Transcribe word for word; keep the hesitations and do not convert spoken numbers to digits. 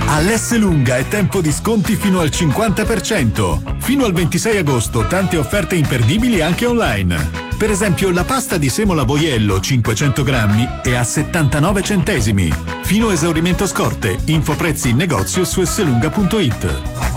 All'Esselunga è tempo di sconti fino al cinquanta per cento. Fino al ventisei agosto tante offerte imperdibili anche online. Per esempio la pasta di semola Boiello cinquecento grammi è a settantanove centesimi. Fino a esaurimento scorte. Info prezzi in negozio su esselunga punto it.